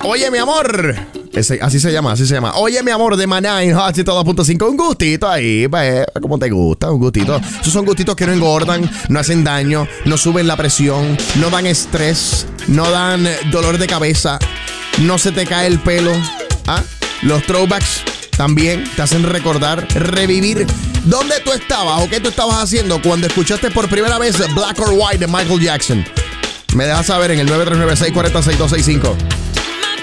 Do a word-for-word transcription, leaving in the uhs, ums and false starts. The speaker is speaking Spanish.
Oye, mi amor. Ese, así se llama, así se llama. Oye, mi amor, de Maná en Hot ciento dos punto cinco. Un gustito ahí, pues, como te gusta, un gustito. Esos son gustitos que no engordan, no hacen daño, no suben la presión, no dan estrés, no dan dolor de cabeza, no se te cae el pelo. ¿Ah? Los throwbacks también te hacen recordar, revivir dónde tú estabas o qué tú estabas haciendo cuando escuchaste por primera vez Black or White de Michael Jackson. Me dejas saber en el nueve tres nueve, seis cuatro cero, seis dos seis cinco.